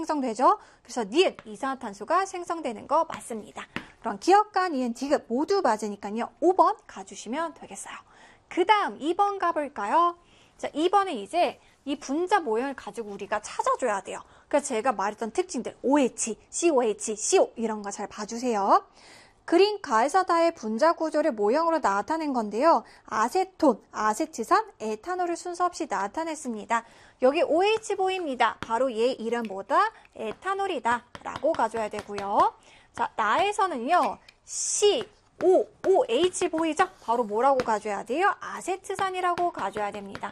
생성되죠. 그래서 니은 이산화탄소가 생성되는 거 맞습니다. 그럼 기억과 니은, 디귿 모두 맞으니까요. 5번 가주시면 되겠어요. 그 다음 2번 가볼까요? 자, 2번은 이제 이 분자 모형을 가지고 우리가 찾아줘야 돼요. 그래서 제가 말했던 특징들 OH, COH, CO 이런 거 잘 봐주세요. 그린 가에서다의 분자 구조를 모형으로 나타낸 건데요. 아세톤, 아세트산, 에탄올을 순서 없이 나타냈습니다. 여기 OH 보입니다. 바로 얘 이름 뭐다? 에탄올이다 라고 가져야 되고요. 자, 나에서는요. COOH 보이죠? 바로 뭐라고 가져야 돼요? 아세트산이라고 가져야 됩니다.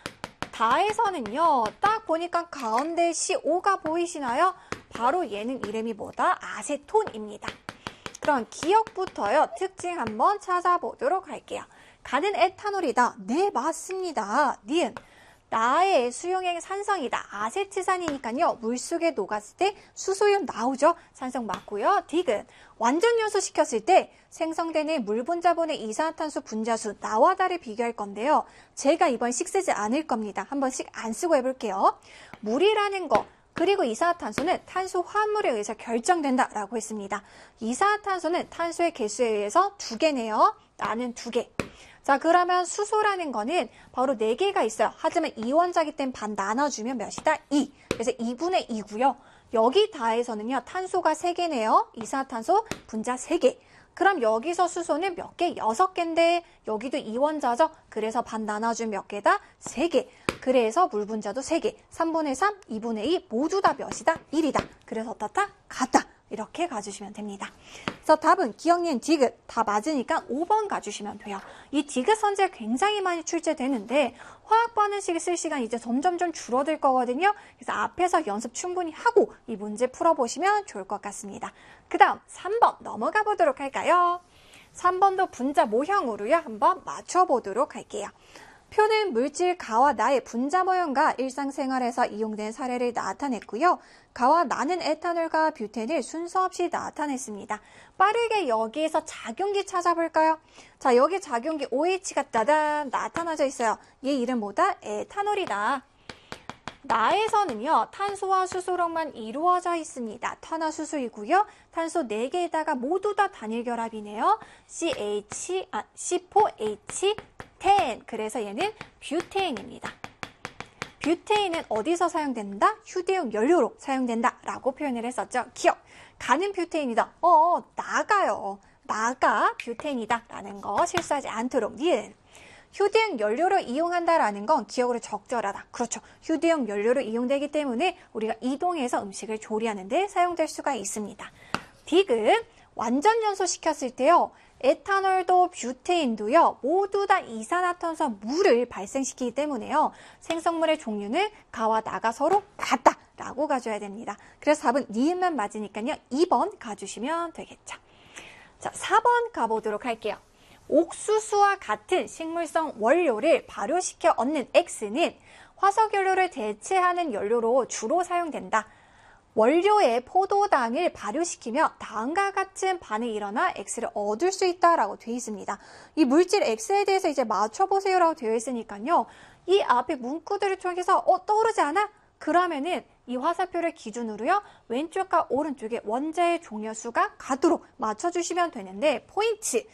다에서는요. 딱 보니까 가운데 CO가 보이시나요? 바로 얘는 이름이 뭐다? 아세톤입니다. 그럼 기억부터요. 특징 한번 찾아보도록 할게요. 가는 에탄올이다. 네, 맞습니다. 니은. 나의 수용액 산성이다. 아세트산이니까요. 물속에 녹았을 때 수소염 나오죠. 산성 맞고요. 디귿. 완전 연소시켰을 때 생성되는 물 분자분의 이산화탄소 분자수 나와 다를 비교할 건데요. 제가 이번 식 쓰지 않을 겁니다. 한 번씩 안 쓰고 해볼게요. 물이라는 거. 그리고 이산화탄소는 탄소 화합물에 의해서 결정된다라고 했습니다. 이산화탄소는 탄소의 개수에 의해서 2개네요. 나는 2개. 자, 그러면 수소라는 거는 바로 4개가 있어요. 하지만 이원자기 때문에 반 나눠주면 몇이다? 2. 그래서 2분의 2고요. 여기 다에서는요. 탄소가 3개네요. 이산화탄소 분자 3개. 그럼 여기서 수소는 몇 개? 6개인데 여기도 이원자죠. 그래서 반 나눠주면 몇 개다? 3개. 그래서 물 분자도 3개. 3분의 3, 2분의 2 모두 다 몇이다? 1이다. 그래서 어떻다? 같다. 이렇게 가주시면 됩니다. 그래서 답은 기억, 니은, 디귿 다 맞으니까 5번 가주시면 돼요. 이 디귿 선제 굉장히 많이 출제되는데 화학 반응식을 쓸 시간 이제 점점 줄어들 거거든요. 그래서 앞에서 연습 충분히 하고 이 문제 풀어보시면 좋을 것 같습니다. 그 다음 3번 넘어가 보도록 할까요? 3번도 분자 모형으로요. 한번 맞춰보도록 할게요. 표는 물질 가와 나의 분자 모형과 일상생활에서 이용된 사례를 나타냈고요. 가와 나는 에탄올과 뷰텐을 순서 없이 나타냈습니다. 빠르게 여기에서 작용기 찾아볼까요? 자, 여기 작용기 OH가 따단 나타나져 있어요. 얘 이름 뭐다? 에탄올이다. 나에서는요. 탄소와 수소로만 이루어져 있습니다. 탄화수소이고요. 탄소 4개에다가 모두 다 단일 결합이네요. C4H10. 그래서 얘는 뷰테인입니다. 뷰테인은 어디서 사용된다? 휴대용 연료로 사용된다 라고 표현을 했었죠. 기억. 가는 뷰테인이다. 나가요. 나가 뷰테인이다 라는 거 실수하지 않도록 니은. 휴대용 연료로 이용한다라는 건 기억으로 적절하다. 그렇죠. 휴대용 연료로 이용되기 때문에 우리가 이동해서 음식을 조리하는 데 사용될 수가 있습니다. 디귿. 완전 연소시켰을 때요. 에탄올도 뷰테인도요. 모두 다 이산화탄소 물을 발생시키기 때문에요. 생성물의 종류는 가와 나가 서로 같다라고 가져야 됩니다. 그래서 답은 니은만 맞으니까요. 2번 가주시면 되겠죠. 자, 4번 가보도록 할게요. 옥수수와 같은 식물성 원료를 발효시켜 얻는 X는 화석연료를 대체하는 연료로 주로 사용된다. 원료의 포도당을 발효시키며 다음과 같은 반응이 일어나 X를 얻을 수 있다라고 되어 있습니다. 이 물질 X에 대해서 이제 맞춰보세요라고 되어 있으니까요. 이 앞에 문구들을 통해서 떠오르지 않아? 그러면은 이 화살표를 기준으로요. 왼쪽과 오른쪽에 원자의 종료수가 같도록 맞춰주시면 되는데 포인트.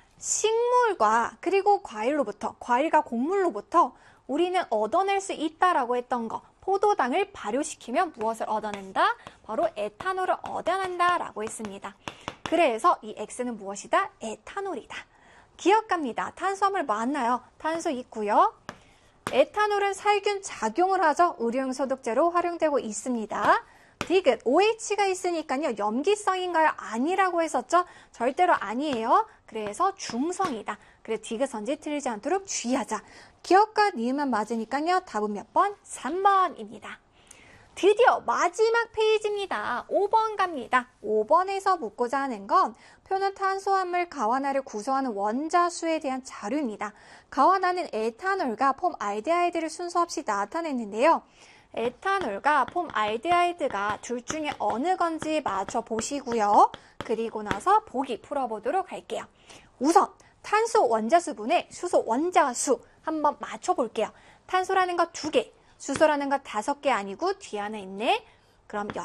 식물과 그리고 과일로부터, 과일과 곡물로부터 우리는 얻어낼 수 있다라고 했던 거. 포도당을 발효시키면 무엇을 얻어낸다? 바로 에탄올을 얻어낸다라고 했습니다. 그래서 이 X는 무엇이다? 에탄올이다. 기억합니다. 탄수화물 맞나요? 탄소 있고요. 에탄올은 살균 작용을 하죠. 의료용 소독제로 활용되고 있습니다. 디귿, OH가 있으니까요. 염기성인가요? 아니라고 했었죠? 절대로 아니에요. 그래서 중성이다. 그래서 디귿 선지 틀리지 않도록 주의하자. 기억과 니은만 맞으니까요. 답은 몇 번? 3번입니다. 드디어 마지막 페이지입니다. 5번 갑니다. 5번에서 묻고자 하는 건 표는 탄수화물 가와나를 구성하는 원자수에 대한 자료입니다. 가와나는 에탄올과 폼알데하이드를 순서 없이 나타냈는데요. 에탄올과 폼알데하이드가 둘 중에 어느 건지 맞춰보시고요. 그리고 나서 보기 풀어보도록 할게요. 우선 탄소 원자수분의 수소 원자수 한번 맞춰볼게요. 탄소라는 거 2개, 수소라는 거 5개 아니고 뒤에 하나 있네. 그럼